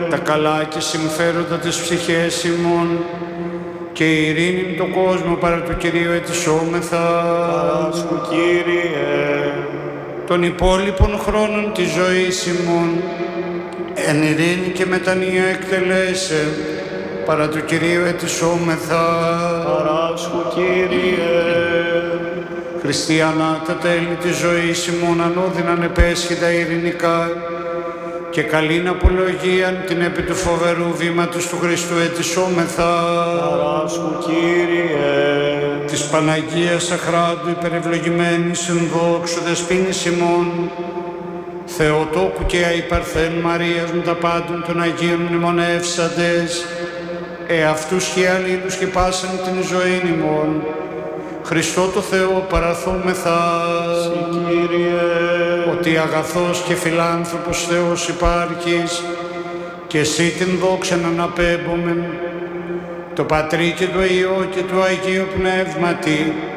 τα καλά και συμφέροντα της ψυχές ημών και η ειρήνη τον κόσμο παρά του Κυρίου ετισόμεθα. Παράσκου, Κύριε, των υπόλοιπων χρόνων της ζωής ημών εν ειρήνη και μετανία εκτελέσε παρά του Κυρίου ετισόμεθα. παράσκου, Κύριε, Χριστιανά, τα τέλη της ζωής ημών ανώδυναν επέσχυτα ειρηνικά και καλήν απολογίαν την επί του φοβερού βήματος του Χριστού ετισόμεθα. παράσκου, Κύριε, της Παναγίας Αχράντου υπερευλογημένης εν δόξου δεσποίνης ημών, Θεοτόκου και αϊπαρθέν Μαρίας με τα πάντων των Αγίων μνημονεύσαντες, εαυτούς και αλλήλους και πάσαν την ζωήν ημών, Χριστό το Θεό παραθόμεθα. Κύριε, ότι αγαθός και φιλάνθρωπος Θεός υπάρχεις και εσύ την δόξαν αναπέμπομεν, το Πατρί και το Υιό και το Αγίο Πνεύματι,